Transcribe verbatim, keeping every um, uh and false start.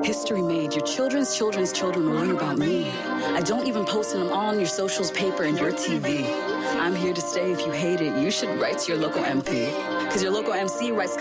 History made. Your children's children's children will learn about me. I don't even post them on your socials, paper, and your T V. I'm here to stay. If you hate it, you should write to your local M P. Because your local M C writes